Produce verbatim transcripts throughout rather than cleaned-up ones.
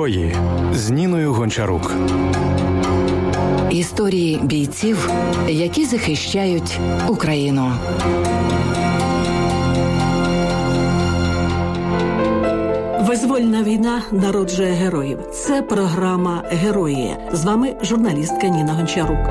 Герої з Ніною Гончарук. Історії бійців, які захищають Україну. Визвольна війна народжує героїв. Це програма «Герої». З вами журналістка Ніна Гончарук.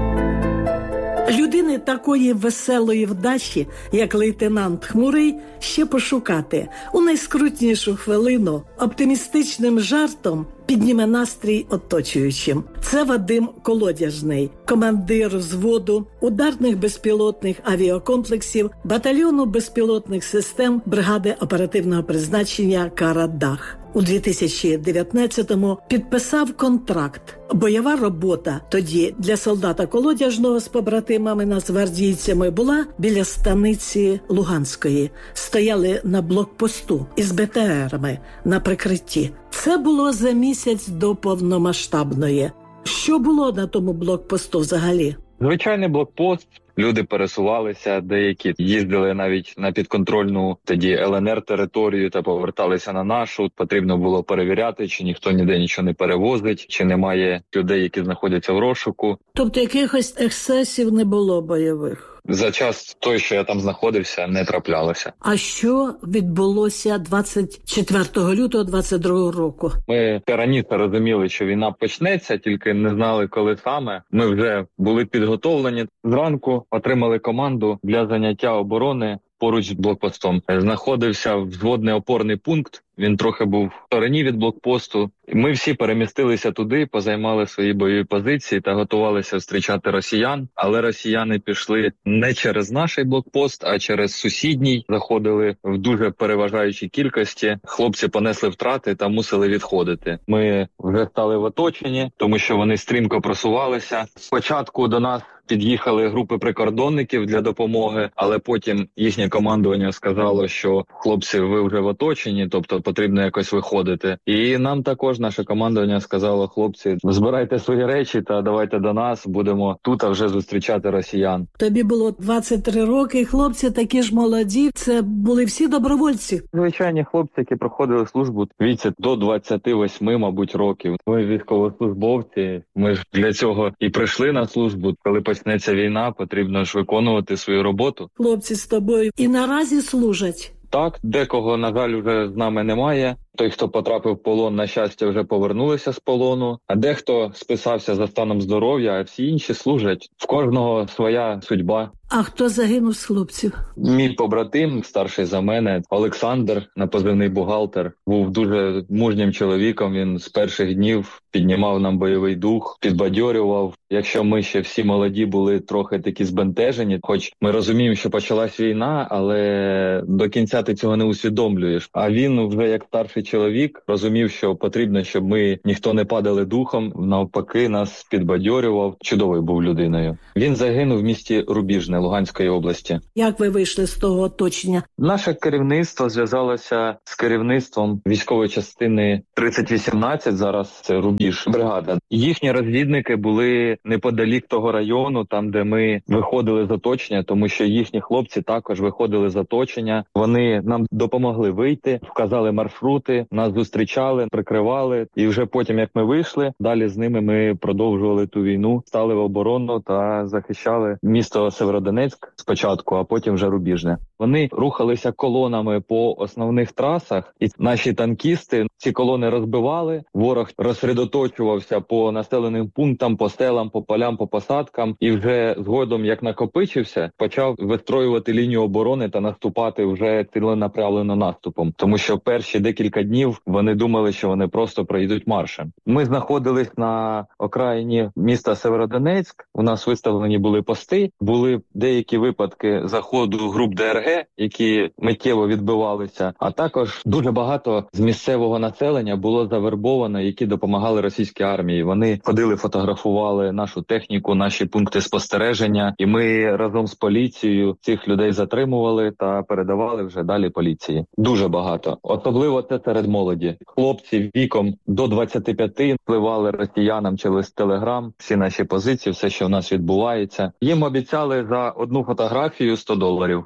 Людини такої веселої вдачі, як лейтенант Хмурий, ще пошукати. У найскрутнішу хвилину оптимістичним жартом підніме настрій оточуючим. Це Вадим Колодяжний, командир взводу ударних безпілотних авіакомплексів батальйону безпілотних систем бригади оперативного призначення «Карадах». У дві тисячі дев'ятнадцятому підписав контракт. Бойова робота тоді для солдата Колодяжного з побратимами нацгвардійцями була біля станиці Луганської. Стояли на блокпосту із Б Т Рами на прикритті. Це було за місяць до повномасштабної. Що було на тому блокпосту взагалі? Звичайний блокпост. Люди пересувалися, деякі їздили навіть на підконтрольну тоді Л Н Р-територію та поверталися на нашу. Потрібно було перевіряти, чи ніхто ніде нічого не перевозить, чи немає людей, які знаходяться в розшуку. Тобто якихось ексцесів не було бойових? За час той, що я там знаходився, не траплялося. А що відбулося двадцять четвертого лютого двадцять другого року? Ми раніше розуміли, що війна почнеться, тільки не знали, коли саме. Ми вже були підготовлені. Зранку отримали команду для заняття оборони поруч з блокпостом. Знаходився взводний опорний пункт. Він трохи був в стороні від блокпосту. Ми всі перемістилися туди, позаймали свої бойові позиції та готувалися зустрічати росіян. Але росіяни пішли не через наш блокпост, а через сусідній. Заходили в дуже переважаючій кількості. Хлопці понесли втрати та мусили відходити. Ми вже стали в оточенні, тому що вони стрімко просувалися. Спочатку до нас під'їхали групи прикордонників для допомоги, але потім їхнє командування сказало, що хлопці, ви вже в оточенні, тобто потрібно якось виходити. І нам також наше командування сказало: хлопці, збирайте свої речі та давайте до нас, будемо тут а вже зустрічати росіян. Тобі було двадцять три роки, хлопці такі ж молоді, це були всі добровольці? Звичайні хлопці, які проходили службу в віці до двадцяти восьми, мабуть, років. Ми військовослужбовці, ми ж для цього і прийшли на службу. Коли почнеться війна, потрібно ж виконувати свою роботу. Хлопці з тобою і наразі служать? Так, декого, на жаль, вже з нами немає. Той, хто потрапив в полон, на щастя, вже повернулися з полону. А дехто списався за станом здоров'я, а всі інші служать. В кожного своя судьба. А хто загинув з хлопців? Мій побратим, старший за мене, Олександр, на позивний бухгалтер, був дуже мужнім чоловіком. Він з перших днів піднімав нам бойовий дух, підбадьорював. Якщо ми ще всі молоді були трохи такі збентежені, хоч ми розуміємо, що почалась війна, але до кінця ти цього не усвідомлюєш. А він вже як старший чоловік розумів, що потрібно, щоб ми ніхто не падали духом, навпаки нас підбадьорював. Чудовий був людиною. Він загинув в місті Рубіжне Луганської області. Як ви вийшли з того оточення? Наше керівництво зв'язалося з керівництвом військової частини тридцять вісімнадцять, зараз це Рубіж, бригада. Їхні розвідники були неподалік того району, там, де ми виходили з оточення, тому що їхні хлопці також виходили з оточення. Вони нам допомогли вийти, вказали маршрути, нас зустрічали, прикривали. І вже потім, як ми вийшли, далі з ними ми продовжували ту війну, стали в оборону та захищали місто Сєвєродонецьк спочатку, а потім вже Рубіжне. Вони рухалися колонами по основних трасах, і наші танкісти ці колони розбивали. Ворог розсередоточувався по населеним пунктам, по селам, по полям, по посадкам. І вже згодом, як накопичився, почав вистроювати лінію оборони та наступати вже ціленаправлено наступом. Тому що перші декілька днів вони думали, що вони просто пройдуть маршем. Ми знаходились на окраїні міста Сєвєродонецьк. У нас виставлені були пости. Були деякі випадки заходу груп Д Р Г, які миттєво відбивалися. А також дуже багато з місцевого населення було завербовано, які допомагали російській армії. Вони ходили, фотографували нашу техніку, наші пункти спостереження. І ми разом з поліцією цих людей затримували та передавали вже далі поліції. Дуже багато. Особливо це серед молоді. Хлопці віком до двадцяти п'яти впливали росіянам через Телеграм всі наші позиції, все, що в нас відбувається. Їм обіцяли за одну фотографію сто доларів. У них була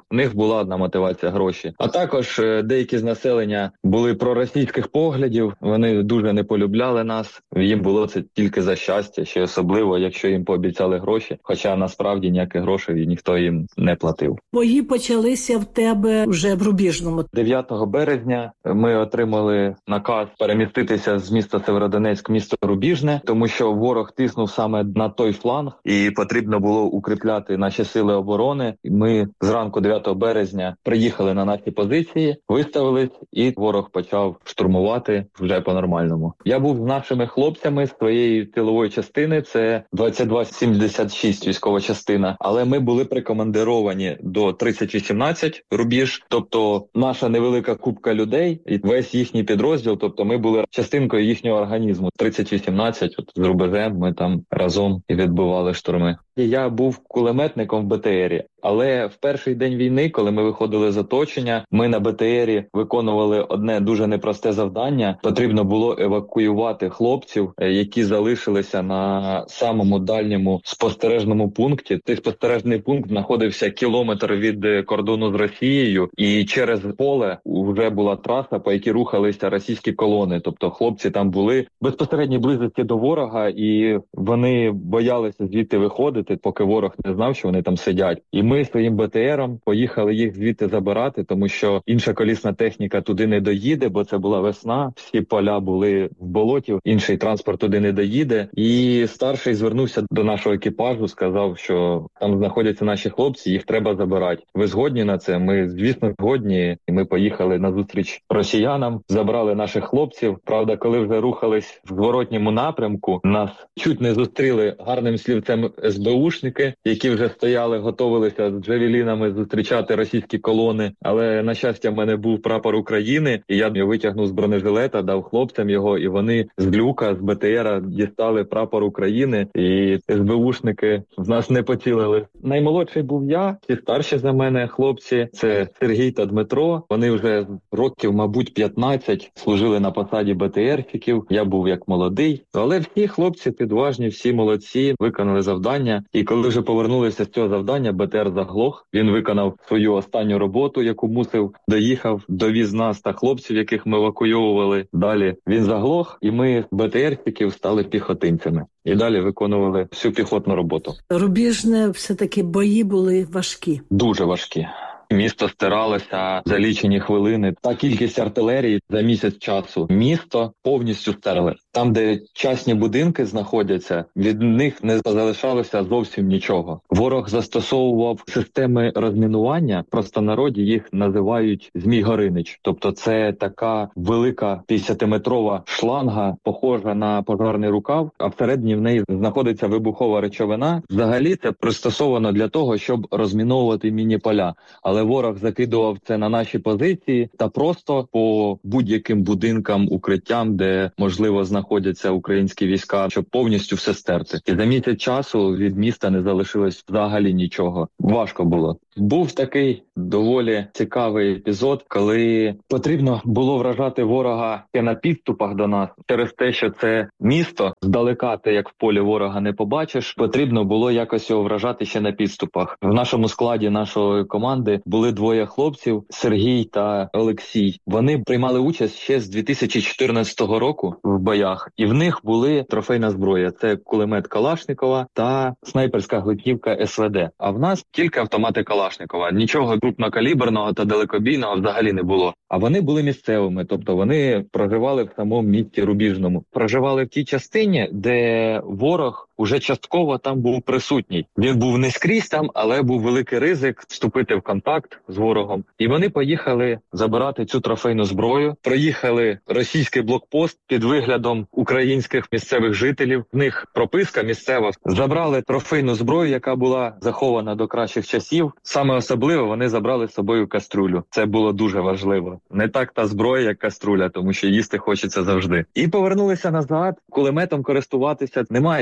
була одна мотивація – гроші. А також деякі з населення були проросійських поглядів, вони дуже не полюбляли нас, їм було це тільки за щастя, ще особливо, якщо їм пообіцяли гроші, хоча насправді ніяких грошей ніхто їм не платив. Бої почалися в тебе вже в Рубіжному. дев'ятого березня ми отримали наказ переміститися з міста Северодонецьк в місто Рубіжне, тому що ворог тиснув саме на той фланг і потрібно було укріпляти наші сили оборони. Ми зранку дев'ятого березня приїхали на наші позиції, виставились і ворог почав штурмувати вже по-нормальному. Я був з нашими хлопцями з своєї тилової частини, це двадцять два сімдесят шість військова частина, але ми були прикомандировані до тридцять вісімнадцять Рубіж, тобто наша невелика купка людей і весь їхній підрозділ, тобто ми були частинкою їхнього організму. тридцять вісімнадцять, от з рубежем ми там разом і відбивали штурми. Я був кулеметником в Б Т Рі, але в перший день війни, коли ми виходили з оточення, ми на Б Т Рі виконували одне дуже непросте завдання. Потрібно було евакуювати хлопців, які залишилися на самому дальньому спостережному пункті. Цей спостережний пункт знаходився кілометр від кордону з Росією, і через поле вже була траса, по якій рухалися російські колони. Тобто хлопці там були в безпосередній близості до ворога, і вони боялися звідти виходити, поки ворог не знав, що вони там сидять. І ми своїм Б Т Ром поїхали їх звідти забирати, тому що інша колісна техніка туди не доїде, бо це була весна, всі поля були в болоті, інший транспорт туди не доїде. І старший звернувся до нашого екіпажу, сказав, що там знаходяться наші хлопці, їх треба забирати. Ви згодні на це? Ми, звісно, згодні. І ми поїхали на зустріч росіянам, забрали наших хлопців. Правда, коли вже рухались в зворотньому напрямку, нас чуть не зустріли гарним слівцем С Б Ушники, які вже стояли, готовилися з джавелінами зустрічати російські колони. Але, на щастя, в мене був прапор України, і я витягнув з бронежилета, дав хлопцям його, і вони з люка, з Б Т Р дістали прапор України, і С Б Ушники в нас не поцілили. Наймолодший був я, ті старші за мене хлопці, це Сергій та Дмитро. Вони вже років, мабуть, п'ятнадцять служили на посаді Б Т Рщиків. Я був як молодий. Але всі хлопці підважні, всі молодці, виконали завдання. І коли вже повернулися з цього завдання, Б Т Р заглох. Він виконав свою останню роботу, яку мусив, доїхав, довіз нас та хлопців, яких ми евакуйовували. Далі він заглох, і ми Б Т Рщиків стали піхотинцями. І далі виконували всю піхотну роботу. Рубіжне все-таки бої були важкі. Дуже важкі. Місто стиралося за лічені хвилини. Та кількість артилерії за місяць часу. Місто повністю стерли. Там, де частні будинки знаходяться, від них не залишалося зовсім нічого. Ворог застосовував системи розмінування, в простонароді їх називають Змій-Горинич. Тобто це така велика п'ятдесятиметрова шланга, похожа на пожарний рукав, а всередині в неї знаходиться вибухова речовина. Взагалі це пристосовано для того, щоб розміновувати міні-поля. Але ворог закидував це на наші позиції та просто по будь-яким будинкам, укриттям, де можливо знаходяться українські війська, щоб повністю все стерти. І за місяць часу від міста не залишилось взагалі нічого. Важко було. Був такий доволі цікавий епізод, коли потрібно було вражати ворога на підступах до нас. Через те, що це місто, здалека ти як в полі ворога не побачиш, потрібно було якось його вражати ще на підступах. В нашому складі нашої команди були двоє хлопців, Сергій та Олексій. Вони приймали участь ще з дві тисячі чотирнадцятого року в боях, і в них були трофейна зброя. Це кулемет Калашникова та снайперська гвинтівка С В Д. А в нас тільки автомати Калашникова. Нічого крупнокаліберного та далекобійного взагалі не було. А вони були місцевими, тобто вони проживали в самому місті Рубіжному. Проживали в тій частині, де ворог уже частково там був присутній. Він був не скрізь там, але був великий ризик вступити в контакт з ворогом. І вони поїхали забирати цю трофейну зброю. Проїхали російський блокпост під виглядом українських місцевих жителів. В них прописка місцева. Забрали трофейну зброю, яка була захована до кращих часів. Саме особливо вони забрали з собою каструлю. Це було дуже важливо. Не так та зброя, як каструля, тому що їсти хочеться завжди. І повернулися назад. Кулеметом користуватися немає проблем.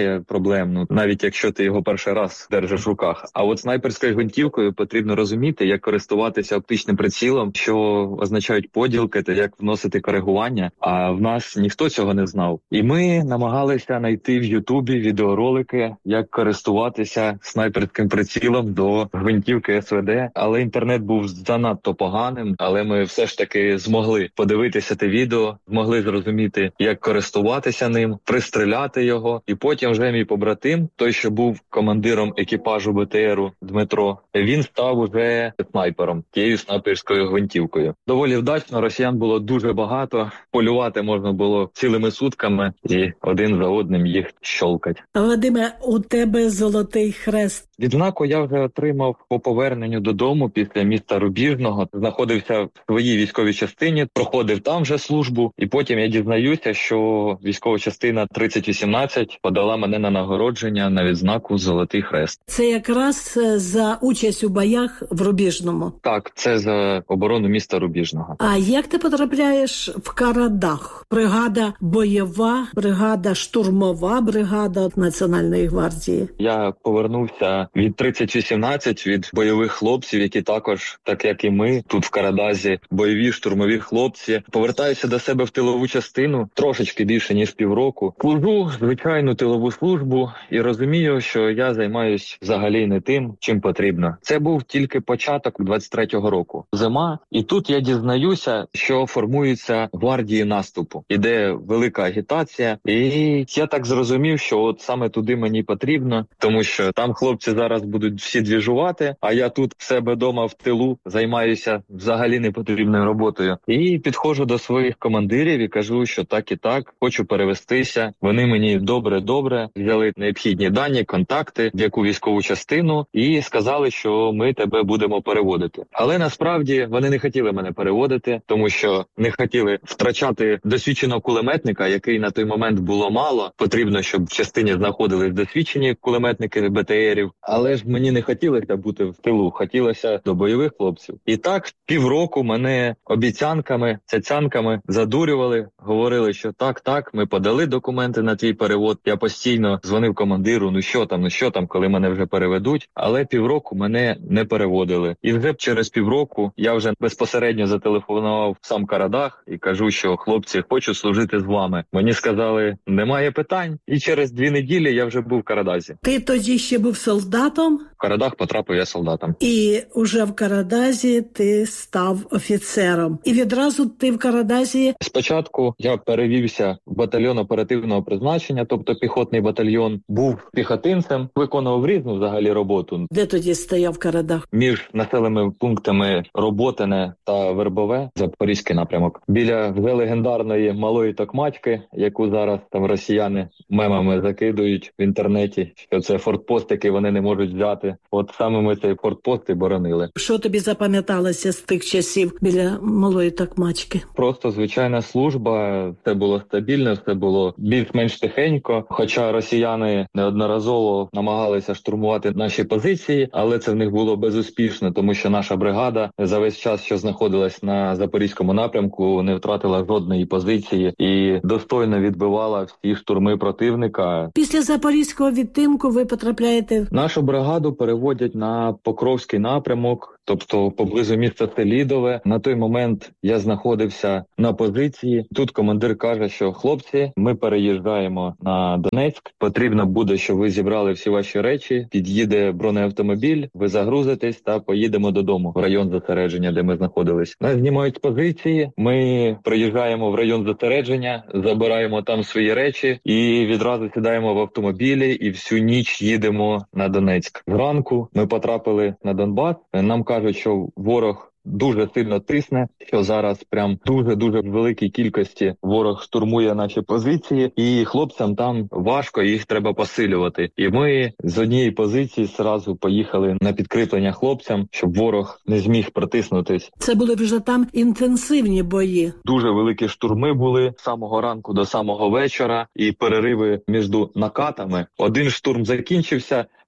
проблем, ну навіть якщо ти його перший раз держиш в руках. А от снайперською гвинтівкою потрібно розуміти, як користуватися оптичним прицілом, що означають поділки та як вносити коригування. А в нас ніхто цього не знав. І ми намагалися знайти в Ютубі відеоролики, як користуватися снайперським прицілом до гвинтівки ес ве де, але інтернет був занадто поганим, але ми все ж таки змогли подивитися те відео, змогли зрозуміти, як користуватися ним, пристріляти його, і потім вже мій побратим, той, що був командиром екіпажу бе те еру, Дмитро, він став уже снайпером, тією снайперською гвинтівкою. Доволі вдачно, росіян було дуже багато, полювати можна було цілими сутками і один за одним їх щолкать. Вадиме, у тебе Золотий Хрест. Відзнаку я вже отримав по поверненню додому після міста Рубіжного. Знаходився в своїй військовій частині, проходив там вже службу, і потім я дізнаюся, що військова частина тридцять вісімнадцять подала мене на нагородження на відзнаку Золотий Хрест. Це якраз за участь у боях в Рубіжному? Так, це за оборону міста Рубіжного. А як ти потрапляєш в Карадах? Бригада бойова, бригада штурмова, бригада Національної гвардії. Я повернувся від тридцять вісімнадцять, від бойових хлопців, які також, так як і ми, тут в Карадазі, бойові штурмові хлопці. Повертаюся до себе в тилову частину, трошечки більше, ніж півроку. Служу звичайну тилову службу і розумію, що я займаюсь взагалі не тим, чим потрібно. Це був тільки початок двадцять третього року. Зима. І тут я дізнаюся, що формуються гвардії наступу. Іде велика агітація. І я так зрозумів, що от саме туди мені потрібно, тому що там хлопці зараз будуть всі двіжувати, а я тут в себе вдома в тилу займаюся взагалі непотрібною роботою. І підходжу до своїх командирів і кажу, що так і так, хочу перевестися. Вони мені добре-добре взяли необхідні дані, контакти, в яку військову частину, і сказали, що ми тебе будемо переводити. Але насправді вони не хотіли мене переводити, тому що не хотіли втрачати досвідченого кулеметника, який на той момент було мало. Потрібно, щоб в частині знаходились досвідчені кулеметники бе те ерів. Але ж мені не хотілося бути в тилу, хотілося до бойових хлопців. І так півроку мене обіцянками, цяцянками задурювали, говорили, що так, так, ми подали документи на твій перевод. Я постійно дзвонив командиру, ну що там, ну що там, коли мене вже переведуть. Але півроку мене не переводили. І вже через півроку я вже безпосередньо зателефонував в сам Карадах і кажу, що хлопці, хочу служити з вами. Мені сказали, немає питань. І через дві неділі я вже був в Карадазі. Ти тоді ще був солдатом? В Карадах потрапив я солдатом. І уже в Карадазі ти став офіцером. І відразу ти в Карадазі... Спочатку я перевівся в батальйон оперативного призначення, тобто піхотний батальйон. Був піхотинцем, виконував різну взагалі роботу. Де тоді стояв в Карадах? Між населеними пунктами Роботине та Вербове, Запорізький напрямок. Біля вже легендарної Малої Токмачки, яку зараз там росіяни мемами закидують в інтернеті, що це фортпост, який вони не можуть взяти. От саме ми цей фортпост і боронили. Що тобі запам'яталося з тих часів біля Малої Токмачки? Просто звичайна служба, все було стабільно, все було більш-менш тихенько. Хоча росіяни неодноразово намагалися штурмувати наші позиції, але це в них було безуспішно, тому що наша бригада за весь час, що знаходилась на Запорізькому напрямку, не втратила жодної позиції і достойно відбивала всі штурми противника. Після Запорізького відтинку ви потрапляєте... Нашу бригаду переводять на Покровський напрямок, тобто поблизу міста Селідове. На той момент я знаходився на позиції. Тут командир каже, що хлопці, ми переїжджаємо на Донецьк. Потрібно буде, щоб ви зібрали всі ваші речі, під'їде бронеавтомобіль, ви загрузитесь та поїдемо додому в район зосередження, де ми знаходились. Нас знімають з позиції, ми приїжджаємо в район зосередження, забираємо там свої речі і відразу сідаємо в автомобілі і всю ніч їдемо на Донецьк. Зранку ми потрапили на Донбас. Нам кажуть, що ворог дуже сильно тисне, що зараз прям дуже-дуже в великій кількості ворог штурмує наші позиції, і хлопцям там важко, їх треба посилювати. І ми з однієї позиції зразу поїхали на підкріплення хлопцям, щоб ворог не зміг протиснутись. Це були вже там інтенсивні бої. Дуже великі штурми були з самого ранку до самого вечора, і перериви між накатами. Один штурм закінчився,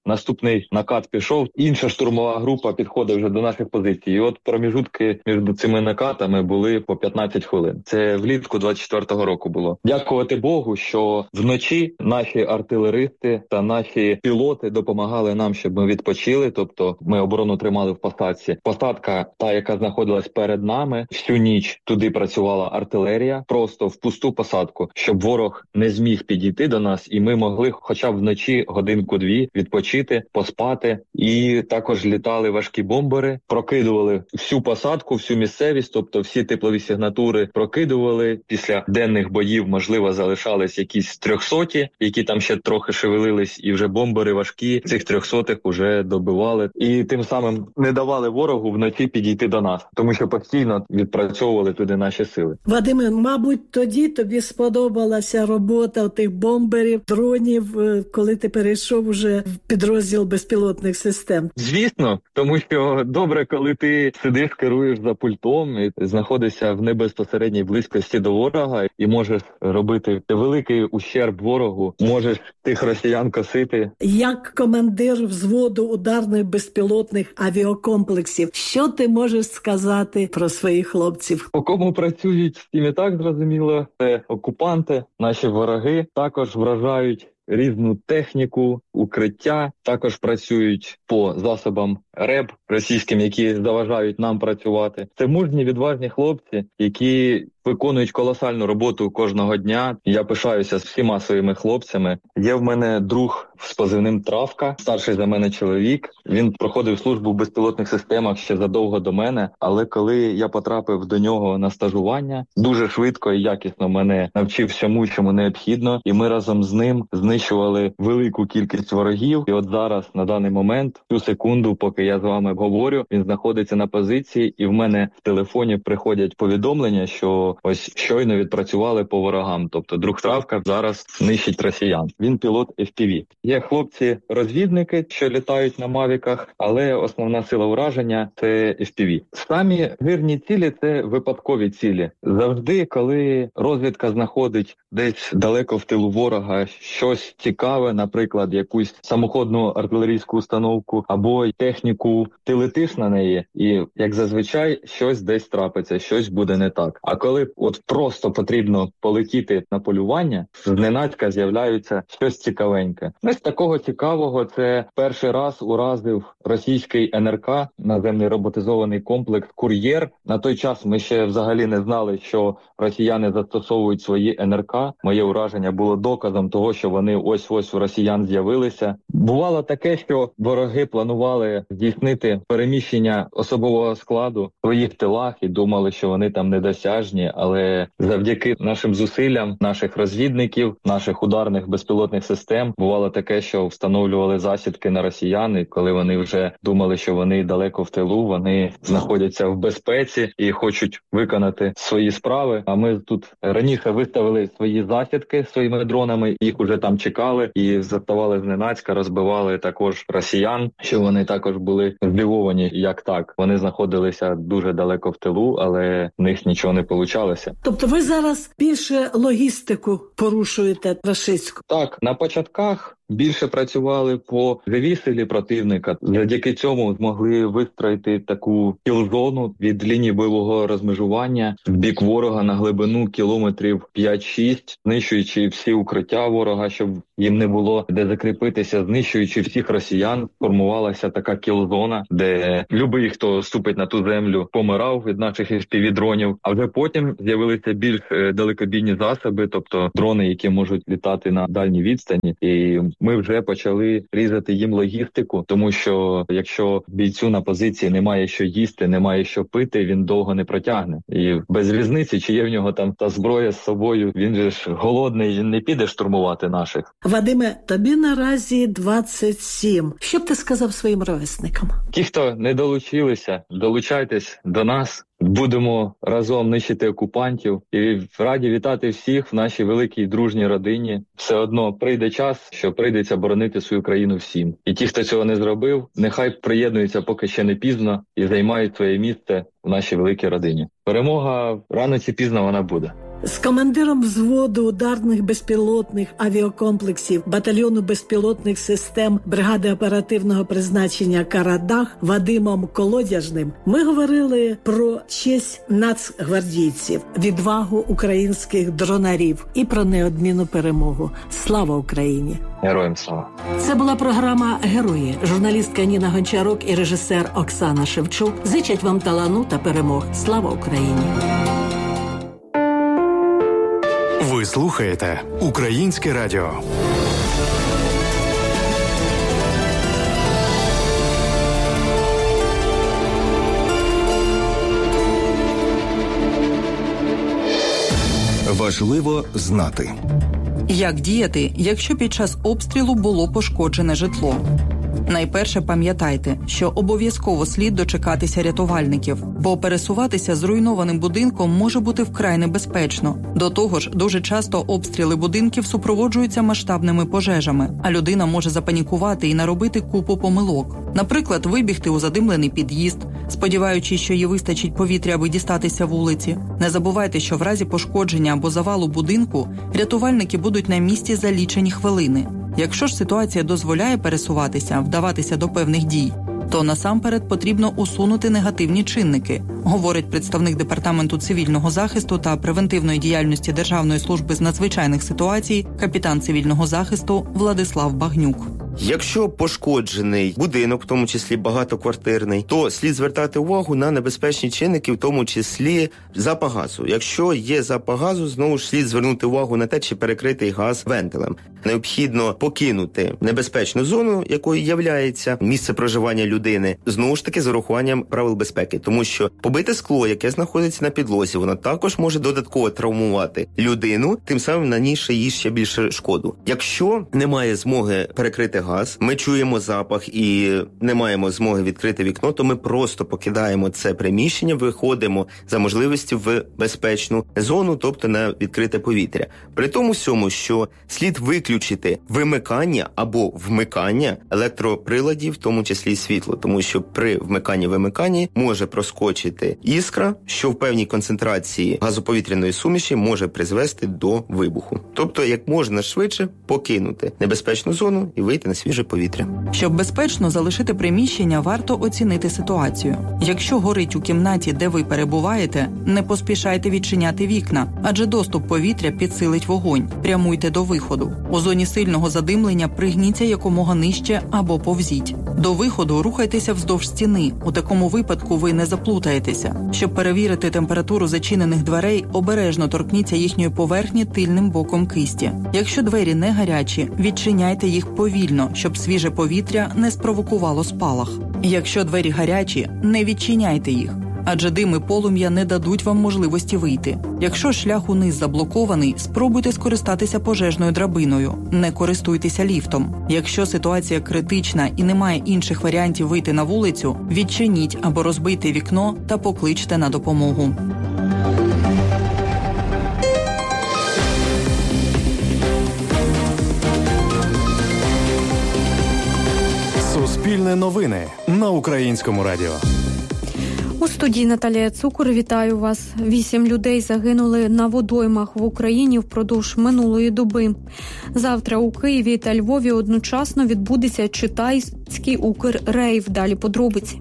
наступний накат пішов, інша штурмова група підходить вже до наших позицій. І от проміжутки між цими накатами були по п'ятнадцять хвилин. Це влітку двадцять четвертого року було. Дякувати Богу, що вночі наші артилеристи та наші пілоти допомагали нам, щоб ми відпочили, тобто ми оборону тримали в посадці. Посадка, та, яка знаходилась перед нами, всю ніч туди працювала артилерія, просто в пусту посадку, щоб ворог не зміг підійти до нас, і ми могли хоча б вночі годинку-дві відпочити, поспати. І також літали важкі бомбери, прокидували всю посадку, всю місцевість, тобто всі теплові сигнатури прокидували. Після денних боїв, можливо, залишались якісь трьохсоті, які там ще трохи шевелились, і вже бомбери важкі цих трьохсотих уже добивали. І тим самим не давали ворогу вночі підійти до нас, тому що постійно відпрацьовували туди наші сили. Вадиме, мабуть, тоді тобі сподобалася робота тих бомберів, дронів, коли ти перейшов уже в підрозділ безпілотних систем. Звісно, тому що добре, коли ти сидиш, керуєш за пультом і знаходишся в небезпосередній близькості до ворога і можеш робити великий ущерб ворогу, можеш тих росіян косити. Як командир взводу ударних безпілотних авіакомплексів, що ти можеш сказати про своїх хлопців? По кому працюють, тим і так зрозуміло. Це окупанти, наші вороги, також вражають різну техніку, укриття, також працюють по засобам РЕБ російським, які заважають нам працювати. Це мужні, відважні хлопці, які виконують колосальну роботу кожного дня. Я пишаюся з всіма своїми хлопцями. Є в мене друг з позивним Травка, старший за мене чоловік. Він проходив службу в безпілотних системах ще задовго до мене, але коли я потрапив до нього на стажування, дуже швидко і якісно мене навчив всьому, чому необхідно, і ми разом з ним знищували велику кількість ворогів. І от зараз, на даний момент, цю секунду, поки я з вами говорю, він знаходиться на позиції, і в мене в телефоні приходять повідомлення, що ось щойно відпрацювали по ворогам. Тобто друг Травка зараз нищить росіян. Він пілот еф пі ві. Є хлопці-розвідники, що літають на мавіках, але основна сила ураження – це еф пі ві. Самі мирні цілі – це випадкові цілі. Завжди, коли розвідка знаходить десь далеко в тилу ворога щось цікаве, наприклад, якусь самоходну артилерійську установку або техніку, ти летиш на неї, і, як зазвичай, щось десь трапиться, щось буде не так. А коли от просто потрібно полетіти на полювання, зненацька з'являється щось цікавеньке. Ось такого цікавого це перший раз уразив російський ен ер ка, наземний роботизований комплекс «Кур'єр». На той час ми ще взагалі не знали, що росіяни застосовують свої ен ер ка. Моє ураження було доказом того, що вони ось-ось у росіян з'явилися. Бувало таке, що вороги планували здійснити переміщення особового складу в своїх тилах і думали, що вони там недосяжні, але завдяки нашим зусиллям, наших розвідників, наших ударних безпілотних систем, бувало таке, що встановлювали засідки на росіян, і коли вони вже думали, що вони далеко в тилу, вони знаходяться в безпеці і хочуть виконати свої справи. А ми тут раніше виставили свої засідки своїми дронами, їх уже там чекали і заставали зненацька, розбивали також росіян, що вони також були здивовані, як так. Вони знаходилися дуже далеко в тилу, але в них нічого не получалося. Тобто ви зараз більше логістику порушуєте рашистську? Так, на початках більше працювали по живій силі противника. Завдяки цьому змогли вистроїти таку кіл-зону від лінії бойового розмежування в бік ворога на глибину кілометрів п'ять-шість, знищуючи всі укриття ворога, щоб їм не було де закріпитися, знищуючи всіх росіян. Формувалася така кіл-зона, де любий, хто ступить на ту землю, помирав від наших еф пі ві-дронів. А вже потім з'явилися більш далекобійні засоби, тобто дрони, які можуть літати на дальній відстані. І ми вже почали різати їм логістику, тому що якщо бійцю на позиції немає що їсти, немає що пити, він довго не протягне. І без різниці, чи є в нього там та зброя з собою, він же ж голодний, він не піде штурмувати наших. Вадиме, тобі наразі двадцять сім. Що б ти сказав своїм ровесникам? Ті, хто не долучилися, долучайтесь до нас. Будемо разом нищити окупантів і раді вітати всіх в нашій великій дружній родині. Все одно прийде час, що прийдеться боронити свою країну всім. І ті, хто цього не зробив, нехай приєднуються, поки ще не пізно, і займають своє місце в нашій великій родині. Перемога рано чи пізно вона буде. З командиром взводу ударних безпілотних авіакомплексів батальйону безпілотних систем бригади оперативного призначення «Карадах» Вадимом Колодяжним ми говорили про честь нацгвардійців, відвагу українських дронарів і про неодмінну перемогу. Слава Україні! Героям слава! Це була програма «Герої». Журналістка Ніна Гончарук і режисер Оксана Шевчук зичать вам талану та перемог. Слава Україні! Ви слухаєте Українське радіо. Важливо знати. Як діяти, якщо під час обстрілу було пошкоджене житло? Найперше пам'ятайте, що обов'язково слід дочекатися рятувальників, бо пересуватися зруйнованим будинком може бути вкрай небезпечно. До того ж, дуже часто обстріли будинків супроводжуються масштабними пожежами, а людина може запанікувати і наробити купу помилок. Наприклад, вибігти у задимлений під'їзд, сподіваючись, що їй вистачить повітря, аби дістатися вулиці. Не забувайте, що в разі пошкодження або завалу будинку рятувальники будуть на місці за лічені хвилини. Якщо ж ситуація дозволяє пересуватися, вдаватися до певних дій, то насамперед потрібно усунути негативні чинники, говорить представник Департаменту цивільного захисту та превентивної діяльності Державної служби з надзвичайних ситуацій, капітан цивільного захисту Владислав Багнюк. Якщо пошкоджений будинок, в тому числі багатоквартирний, то слід звертати увагу на небезпечні чинники, в тому числі запах газу. Якщо є запах газу, знову ж слід звернути увагу на те, чи перекритий газ вентилем. Необхідно покинути небезпечну зону, якою являється місце проживання людини, знову ж таки з урахуванням правил безпеки, тому що побите скло, яке знаходиться на підлозі, воно також може додатково травмувати людину, тим самим нанісши їй ще більше шкоду. Якщо немає змоги перекрити газ, ми чуємо запах і не маємо змоги відкрити вікно, то ми просто покидаємо це приміщення, виходимо за можливості в безпечну зону, тобто на відкрите повітря. При тому всьому, що слід виключити вимикання або вмикання електроприладів, в тому числі світло, тому що при вмиканні-вимиканні може проскочити іскра, що в певній концентрації газоповітряної суміші може призвести до вибуху. Тобто, як можна швидше покинути небезпечну зону і вийти на свіже повітря. Щоб безпечно залишити приміщення, варто оцінити ситуацію. Якщо горить у кімнаті, де ви перебуваєте, не поспішайте відчиняти вікна, адже доступ повітря підсилить вогонь. Прямуйте до виходу. У зоні сильного задимлення пригніться якомога нижче або повзіть. До виходу рухайтеся вздовж стіни. У такому випадку ви не заплутаєтеся. Щоб перевірити температуру зачинених дверей, обережно торкніться їхньої поверхні тильним боком кисті. Якщо двері не гарячі, відчиняйте їх повільно, щоб свіже повітря не спровокувало спалах. Якщо двері гарячі, не відчиняйте їх, адже дим і полум'я не дадуть вам можливості вийти. Якщо шлях униз заблокований, спробуйте скористатися пожежною драбиною, не користуйтеся ліфтом. Якщо ситуація критична і немає інших варіантів вийти на вулицю, відчиніть або розбийте вікно та покличте на допомогу. Суспільне новини на Українському радіо. У студії Наталія Цукор. Вітаю вас. Вісім людей загинули на водоймах в Україні впродовж минулої доби. Завтра у Києві та Львові одночасно відбудеться читайський Укррейв. Далі подробиці.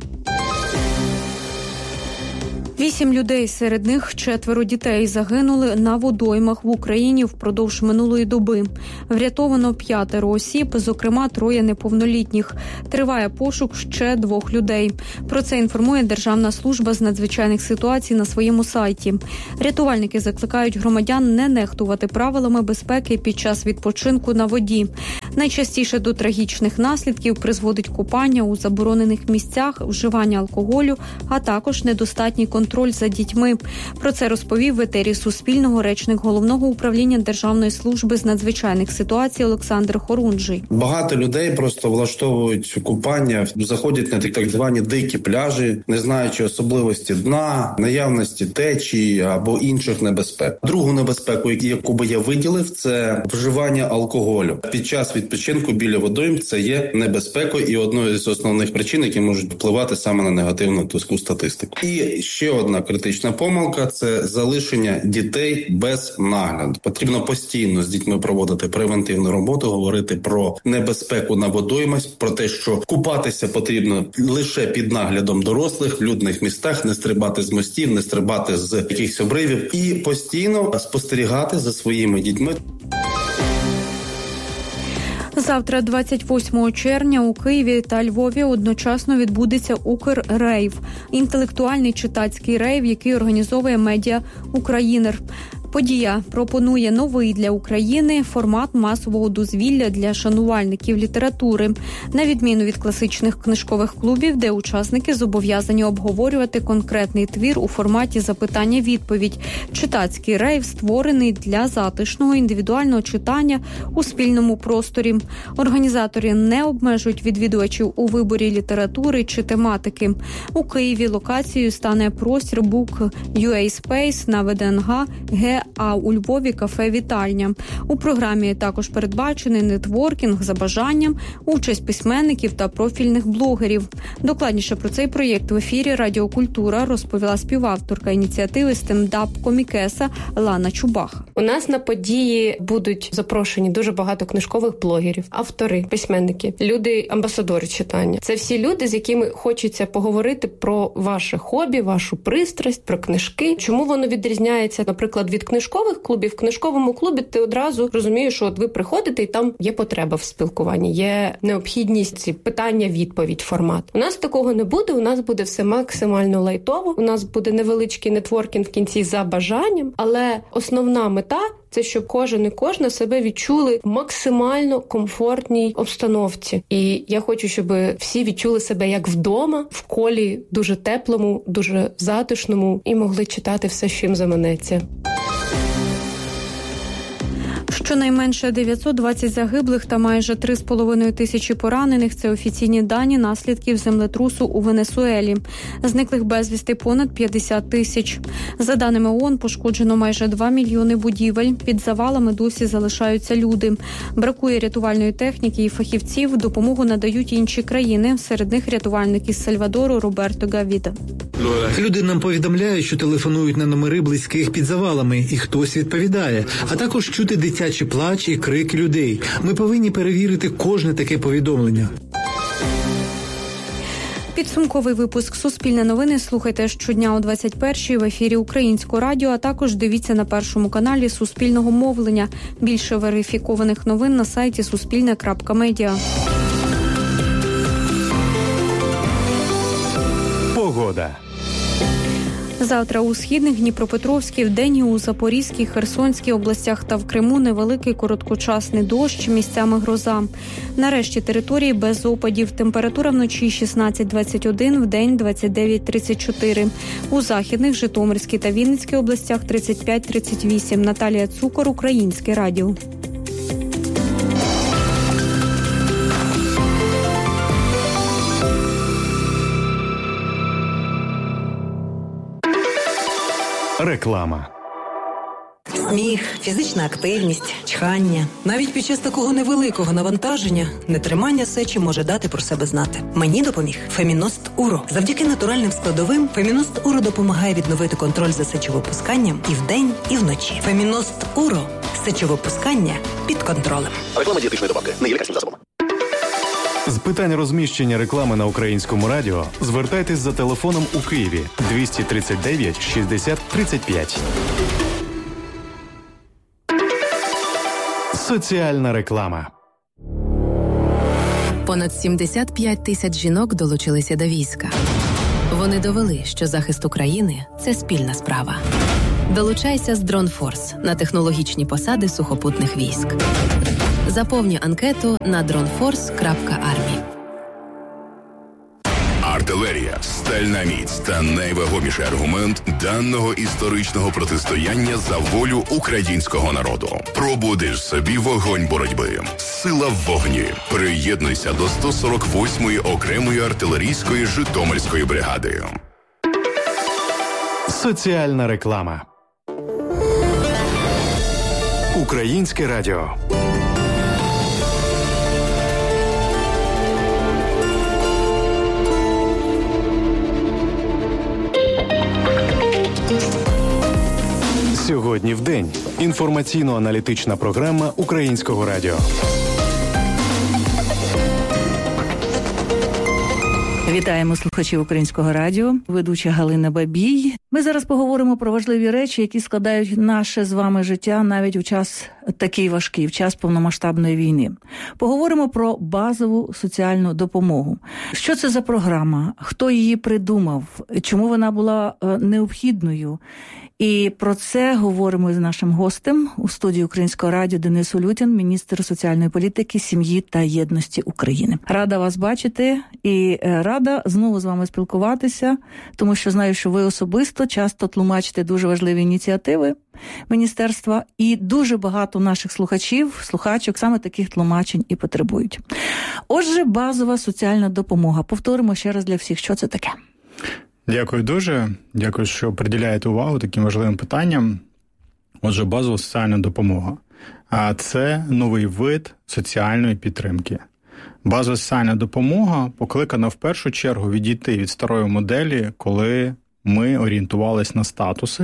Вісім людей, серед них четверо дітей, загинули на водоймах в Україні впродовж минулої доби. Врятовано п'ятеро осіб, зокрема троє неповнолітніх. Триває пошук ще двох людей. Про це інформує Державна служба з надзвичайних ситуацій на своєму сайті. Рятувальники закликають громадян не нехтувати правилами безпеки під час відпочинку на воді. Найчастіше до трагічних наслідків призводить купання у заборонених місцях, вживання алкоголю, а також недостатній контроль за дітьми. Про це розповів в етері Суспільного речник Головного управління Державної служби з надзвичайних ситуацій Олександр Хорунжий. Багато людей просто влаштовують купання, заходять на так звані дикі пляжі, не знаючи особливості дна, наявності течії або інших небезпек. Другу небезпеку, яку би я виділив, це вживання алкоголю. Під час відпочинку біля водойм це є небезпекою і одною з основних причин, які можуть впливати саме на негативну таку статистику. І ще одна критична помилка – це залишення дітей без нагляду. Потрібно постійно з дітьми проводити превентивну роботу, говорити про небезпеку на водоймах, про те, що купатися потрібно лише під наглядом дорослих в людних містах, не стрибати з мостів, не стрибати з якихось обривів і постійно спостерігати за своїми дітьми. Завтра, двадцять восьмого червня, у Києві та Львові одночасно відбудеться «Укррейв» – інтелектуальний читацький рейв, який організовує медіа «Українер». Подія пропонує новий для України формат масового дозвілля для шанувальників літератури. На відміну від класичних книжкових клубів, де учасники зобов'язані обговорювати конкретний твір у форматі запитання-відповідь. Читацький рейв створений для затишного індивідуального читання у спільному просторі. Організатори не обмежують відвідувачів у виборі літератури чи тематики. У Києві локацією стане простір Book ю ей Space на ВДНГ, Г, а у Львові кафе-вітальня. У програмі також передбачений нетворкінг за бажанням, участь письменників та профільних блогерів. Докладніше про цей проєкт в ефірі Радіо Культура розповіла співавторка ініціативи стендап-комікеса Лана Чубах. У нас на події будуть запрошені дуже багато книжкових блогерів, автори, письменники, люди-амбасадори читання. Це всі люди, з якими хочеться поговорити про ваше хобі, вашу пристрасть, про книжки. Чому воно відрізняється, наприклад, від книжкових клубів? В книжковому клубі ти одразу розумієш, що от ви приходите і там є потреба в спілкуванні, є необхідність питання-відповідь формат. У нас такого не буде, у нас буде все максимально лайтово, у нас буде невеличкий нетворкінг в кінці за бажанням, але основна мета – це щоб кожен і кожна себе відчули в максимально комфортній обстановці. І я хочу, щоб всі відчули себе як вдома, в колі дуже теплому, дуже затишному і могли читати все, що їм заманеться. Щонайменше дев'ятсот двадцять загиблих та майже три з половиною тисячі поранених – це офіційні дані наслідків землетрусу у Венесуелі. Зниклих безвісти понад п'ятдесят тисяч. За даними ООН, пошкоджено майже два мільйони будівель. Під завалами досі залишаються люди. Бракує рятувальної техніки і фахівців. Допомогу надають інші країни. Серед них рятувальник із Сальвадору Роберто Гавіда. Люди нам повідомляють, що телефонують на номери близьких під завалами, і хтось відповідає. А також чути дитячий плач і крики людей. Ми повинні перевірити кожне таке повідомлення. Підсумковий випуск «Суспільне новини» слухайте щодня о двадцять першій в ефірі Українського радіо, а також дивіться на Першому каналі Суспільного мовлення. Більше верифікованих новин на сайті суспільне крапка медіа. Погода. Завтра у східних, Дніпропетровській, вдень і у Запорізькій, Херсонській областях та в Криму невеликий короткочасний дощ, місцями гроза. Нарешті території без опадів. Температура вночі шістнадцять двадцять один, вдень двадцять дев'ять тридцять чотири. У західних, Житомирській та Вінницькій областях тридцять п'ять тридцять вісім. Наталія Цукор, Українське радіо. Реклама. Сміх, фізична активність, чхання. Навіть під час такого невеликого навантаження нетримання сечі може дати про себе знати. Мені допоміг Феміност Уро. Завдяки натуральним складовим Феміност Уро допомагає відновити контроль за сечовипусканням і вдень, і вночі. Феміност Уро. Сечовипускання під контролем. Реклама дієтичної добавки. Не є лікарським засобом. З питань розміщення реклами на Українському радіо звертайтесь за телефоном у Києві двісті тридцять дев'ять шістдесят тридцять п'ять. Соціальна реклама. Понад сімдесят п'ять тисяч жінок долучилися до війська. Вони довели, що захист України – це спільна справа. Долучайся з Дронфорс на технологічні посади сухопутних військ. Заповнюй анкету на дронфорс крапка армі. Артилерія, стальна міць та найвагоміший аргумент даного історичного протистояння за волю українського народу. Пробудиш собі вогонь боротьби. Сила в вогні. Приєднуйся до сто сорок восьмої окремої артилерійської Житомирської бригади. Соціальна реклама. Українське радіо. Сьогодні в день. Інформаційно-аналітична програма Українського радіо. Вітаємо слухачів Українського радіо, ведуча Галина Бабій. Ми зараз поговоримо про важливі речі, які складають наше з вами життя навіть у час такий важкий, в час повномасштабної війни. Поговоримо про базову соціальну допомогу. Що це за програма? Хто її придумав? Чому вона була необхідною? І про це говоримо з нашим гостем у студії Українського радіо Денис Улютін, міністр соціальної політики, сім'ї та єдності України. Рада вас бачити і рада знову з вами спілкуватися, тому що знаю, що ви особисто часто тлумачите дуже важливі ініціативи міністерства, і дуже багато наших слухачів, слухачок саме таких тлумачень і потребують. Отже, базова соціальна допомога. Повторимо ще раз для всіх, що це таке. Дякую дуже. Дякую, що приділяєте увагу таким важливим питанням. Отже, базова соціальна допомога. А це новий вид соціальної підтримки. Базова соціальна допомога покликана в першу чергу відійти від старої моделі, коли ми орієнтувалися на статуси,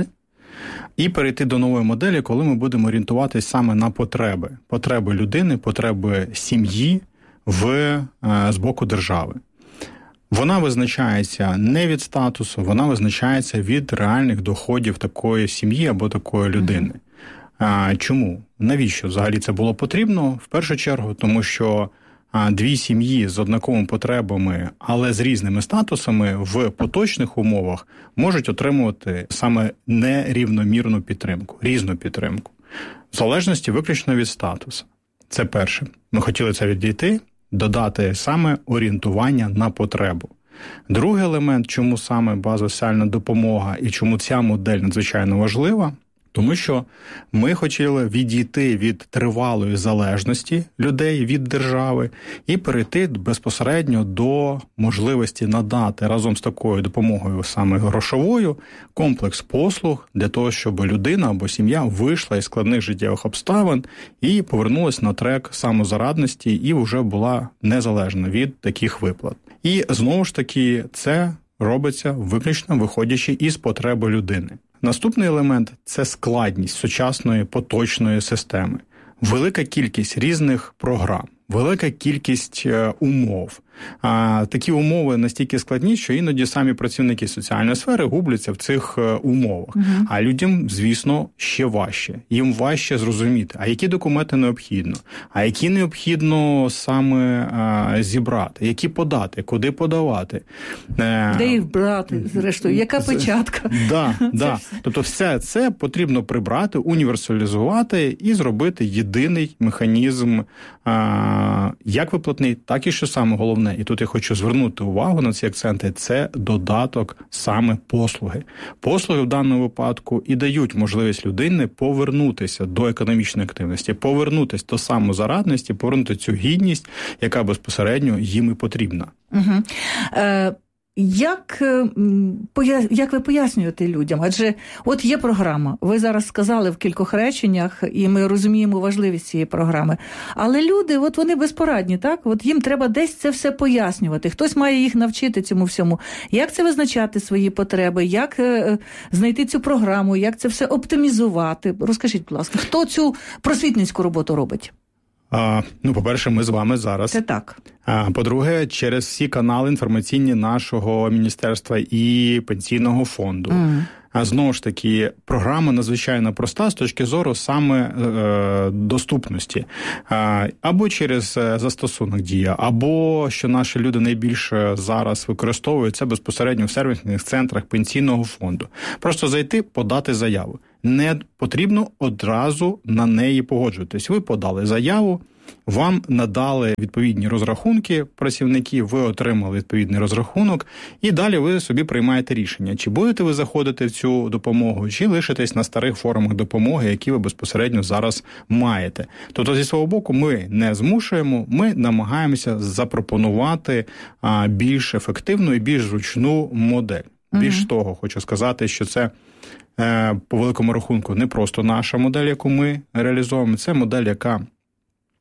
і перейти до нової моделі, коли ми будемо орієнтуватися саме на потреби. Потреби людини, потреби сім'ї в, з боку держави. Вона визначається не від статусу, вона визначається від реальних доходів такої сім'ї або такої людини. А, чому? Навіщо взагалі це було потрібно? В першу чергу, тому що а, дві сім'ї з однаковими потребами, але з різними статусами в поточних умовах можуть отримувати саме нерівномірну підтримку, різну підтримку, в залежності виключно від статусу. Це перше. Ми хотіли це відійти, додати саме орієнтування на потребу. Другий елемент, чому саме базова соціальна допомога і чому ця модель надзвичайно важлива, тому що ми хотіли відійти від тривалої залежності людей від держави і перейти безпосередньо до можливості надати разом з такою допомогою, саме грошовою, комплекс послуг для того, щоб людина або сім'я вийшла із складних життєвих обставин і повернулася на трек самозарадності і вже була незалежна від таких виплат. І знову ж таки це робиться виключно виходячи із потреби людини. Наступний елемент – це складність сучасної поточної системи. Велика кількість різних програм, велика кількість умов. А, такі умови настільки складні, що іноді самі працівники соціальної сфери губляться в цих умовах. Угу. А людям, звісно, ще важче. Їм важче зрозуміти, а які документи необхідно, а які необхідно саме а, зібрати, які подати, куди подавати. Де їх брати, зрештою, яка печатка. Да, да. Тобто все це потрібно прибрати, універсалізувати і зробити єдиний механізм, а, як виплатний, так і, що саме головне, і тут я хочу звернути увагу на ці акценти, це додаток саме послуги. Послуги в даному випадку і дають можливість людини повернутися до економічної активності, повернутися до самозарадності, повернути цю гідність, яка безпосередньо їм і потрібна. Угу. Е- Як, як ви пояснюєте людям? Адже от є програма, ви зараз сказали в кількох реченнях, і ми розуміємо важливість цієї програми. Але люди, от вони безпорадні, так? От їм треба десь це все пояснювати. Хтось має їх навчити цьому всьому. Як це визначати свої потреби? Як знайти цю програму? Як це все оптимізувати? Розкажіть, будь ласка, хто цю просвітницьку роботу робить? А, ну, по-перше, ми з вами зараз. Це так. А, по-друге, через всі канали інформаційні нашого міністерства і пенсійного фонду. Mm. А знову ж таки, програма надзвичайно проста з точки зору саме е, доступності. А, або через застосунок Дія, або, що наші люди найбільше зараз використовують, це безпосередньо в сервісних центрах пенсійного фонду. Просто зайти, подати заяву. Не потрібно одразу на неї погоджуватись. Ви подали заяву, вам надали відповідні розрахунки працівників, ви отримали відповідний розрахунок, і далі ви собі приймаєте рішення, чи будете ви заходити в цю допомогу, чи лишитесь на старих формах допомоги, які ви безпосередньо зараз маєте. Тобто, зі свого боку, ми не змушуємо, ми намагаємося запропонувати більш ефективну і більш зручну модель. Mm-hmm. Більш того, хочу сказати, що це по великому рахунку не просто наша модель, яку ми реалізовуємо, це модель, яка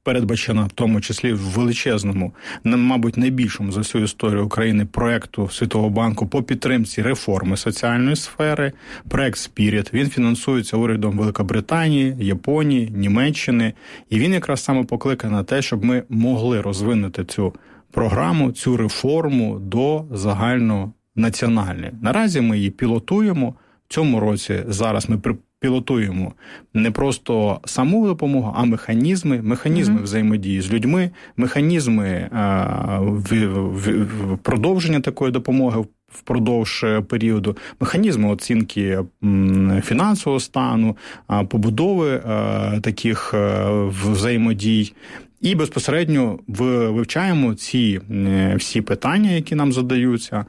передбачена в тому числі в величезному, мабуть, найбільшому за всю історію України проекту Світового банку по підтримці реформи соціальної сфери, проект «Спіріт». Він фінансується урядом Великобританії, Японії, Німеччини, і він якраз саме покликаний на те, щоб ми могли розвинути цю програму, цю реформу до загальнонаціональної. Наразі ми її пілотуємо. В цьому році зараз ми пілотуємо не просто саму допомогу, а механізми, механізми mm-hmm. взаємодії з людьми, механізми а, в, в, в продовження такої допомоги впродовж періоду, механізми оцінки фінансового стану, побудови а, таких а, взаємодій. І безпосередньо вивчаємо ці всі питання, які нам задаються,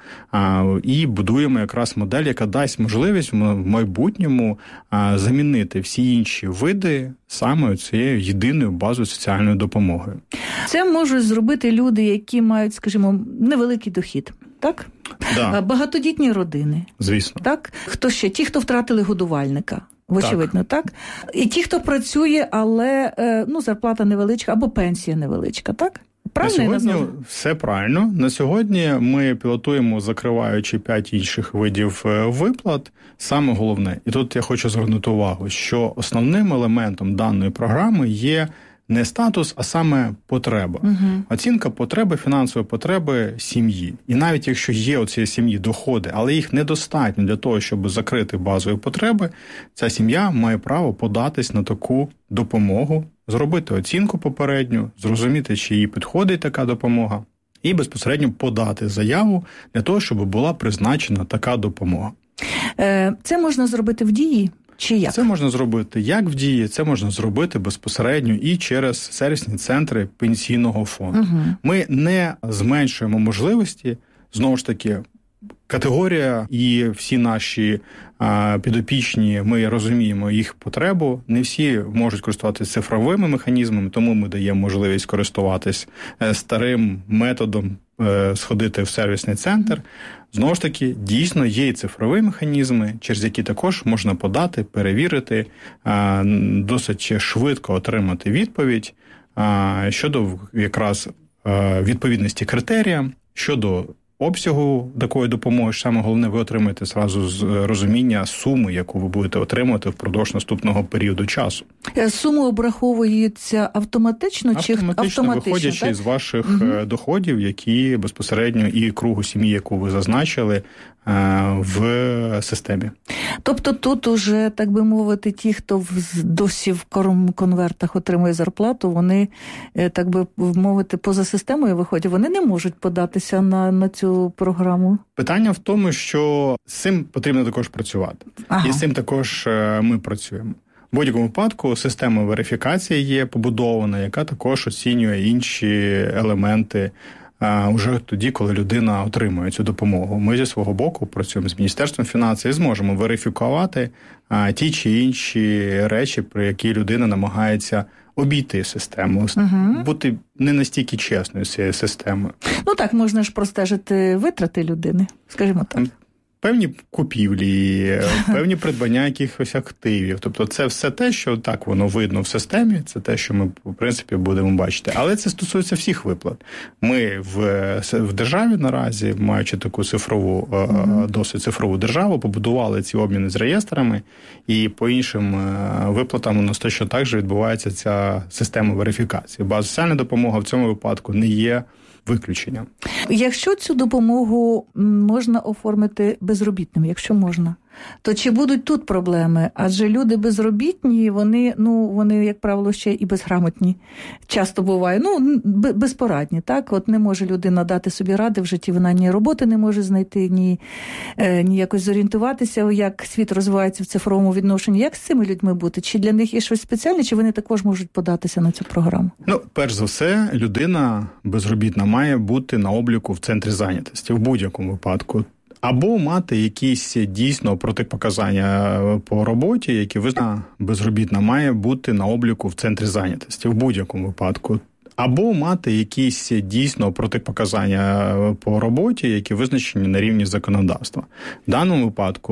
і будуємо якраз модель, яка дасть можливість в майбутньому замінити всі інші види саме цією єдиною базою соціальної допомоги. Це можуть зробити люди, які мають, скажімо, невеликий дохід, так? Да. Багатодітні родини. Звісно. Так? Хто ще? Ті, хто втратили годувальника. Очевидно, так. так? І ті, хто працює, але ну, зарплата невеличка або пенсія невеличка, так? Правильно на сьогодні все правильно. На сьогодні ми пілотуємо, закриваючи п'ять інших видів виплат. Саме головне, і тут я хочу звернути увагу, що основним елементом даної програми є не статус, а саме потреба. Угу. Оцінка потреби, фінансової потреби сім'ї. І навіть якщо є у цієї сім'ї доходи, але їх недостатньо для того, щоб закрити базові потреби, ця сім'я має право податись на таку допомогу, зробити оцінку попередню, зрозуміти, чи їй підходить така допомога, і безпосередньо подати заяву для того, щоб була призначена така допомога. Це можна зробити в Дії? Чи як? Це можна зробити як в Дії, це можна зробити безпосередньо і через сервісні центри пенсійного фонду. Угу. Ми не зменшуємо можливості, знову ж таки, категорія і всі наші а, підопічні, ми розуміємо їх потребу, не всі можуть користуватися цифровими механізмами, тому ми даємо можливість користуватись старим методом, сходити в сервісний центр. Знову ж таки, дійсно є і цифрові механізми, через які також можна подати, перевірити, досить швидко отримати відповідь щодо якраз відповідності критеріям, щодо обсягу такої допомоги. Саме головне, ви отримаєте зразу розуміння суми, яку ви будете отримувати впродовж наступного періоду часу. Суми обраховуються автоматично чи автоматично, автоматично виходячи так? з ваших угу. доходів, які безпосередньо і кругу сім'ї, яку ви зазначили, в системі. Тобто тут уже, так би мовити, ті, хто досі в конвертах отримує зарплату, вони, так би мовити, поза системою виходять, вони не можуть податися на, на цю програму? Питання в тому, що з цим потрібно також працювати. Ага. І з цим також ми працюємо. В будь-якому випадку система верифікації є побудована, яка також оцінює інші елементи уже тоді, коли людина отримує цю допомогу. Ми зі свого боку працюємо з Міністерством фінансів і зможемо верифікувати а, ті чи інші речі, про які людина намагається обійти систему, угу. бути не настільки чесною з цією системою. Ну так, можна ж простежити витрати людини, скажімо так. Певні купівлі, певні придбання якихось активів. Тобто це все те, що так воно видно в системі, це те, що ми, в принципі, будемо бачити. Але це стосується всіх виплат. Ми в, в державі наразі, маючи таку цифрову, mm-hmm. досить цифрову державу, побудували ці обміни з реєстрами, і по іншим виплатам у нас точно так же відбувається ця система верифікації. Бо соціальна допомога в цьому випадку не є виключення. Якщо цю допомогу можна оформити безробітним, якщо можна, то чи будуть тут проблеми? Адже люди безробітні, вони, ну, вони, як правило, ще і безграмотні. Часто буває, ну, безпорадні, так? От не може людина дати собі ради в житті, вона ні роботи не може знайти, ні, ні якось зорієнтуватися, як світ розвивається в цифровому відношенні. Як з цими людьми бути? Чи для них є щось спеціальне, чи вони також можуть податися на цю програму? Ну, перш за все, людина безробітна має бути на обліку в центрі зайнятості в будь-якому випадку. Або мати якісь дійсно протипоказання по роботі, які визнана безробітна, має бути на обліку в центрі зайнятості в будь-якому випадку. Або мати якісь дійсно протипоказання по роботі, які визначені на рівні законодавства. В даному випадку